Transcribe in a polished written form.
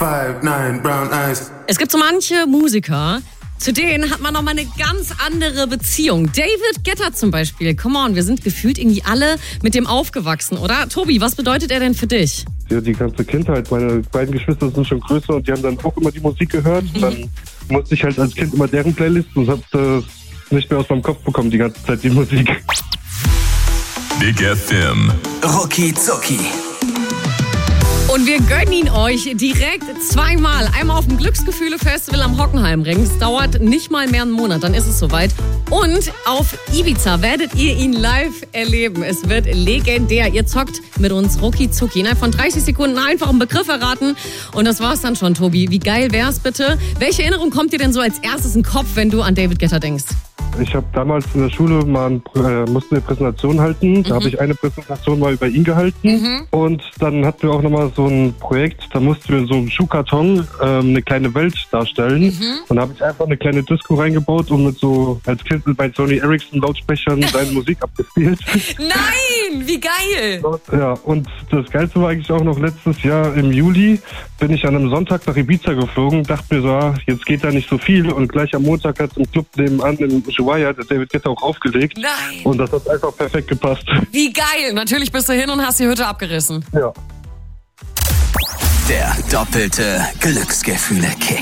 5'9", brown eyes. Es gibt so manche Musiker, zu denen hat man nochmal eine ganz andere Beziehung. David Guetta zum Beispiel, come on, wir sind gefühlt irgendwie alle mit dem aufgewachsen, oder? Tobi, was bedeutet er denn für dich? Ja, die ganze Kindheit. Meine beiden Geschwister sind schon größer und die haben dann auch immer die Musik gehört. Und dann musste ich halt als Kind immer deren Playlist und hab das nicht mehr aus meinem Kopf bekommen, die ganze Zeit die Musik. Big FM. Rucki Zucki. Und wir gönnen ihn euch direkt zweimal. Einmal auf dem Glücksgefühle-Festival am Hockenheimring. Es dauert nicht mal mehr einen Monat, dann ist es soweit. Und auf Ibiza werdet ihr ihn live erleben. Es wird legendär. Ihr zockt mit uns Rucki Zucki. Innerhalb von 30 Sekunden einfach einen Begriff erraten. Und das war's dann schon, Tobi. Wie geil wär's bitte? Welche Erinnerung kommt dir denn so als erstes in den Kopf, wenn du an David Guetta denkst? Ich habe damals in der Schule musste eine Präsentation halten. Da habe ich eine Präsentation mal über ihn gehalten. Und dann hatten wir auch nochmal so ein Projekt, da mussten wir in so einem Schuhkarton eine kleine Welt darstellen. Und da habe ich einfach eine kleine Disco reingebaut und mit so als Kind mit meinen Sony Ericsson Lautsprechern seine Musik abgespielt. Nein, wie geil! Ja, und das Geilste war eigentlich auch noch letztes Jahr im Juli bin ich an einem Sonntag nach Ibiza geflogen, dachte mir so, jetzt geht da nicht so viel und gleich am Montag hat im Club nebenan in Ushuaia der David Guetta auch aufgelegt. Nein! Und das hat einfach perfekt gepasst. Wie geil! Natürlich bist du hin und hast die Hütte abgerissen. Ja. Der doppelte Glücksgefühle-Kick.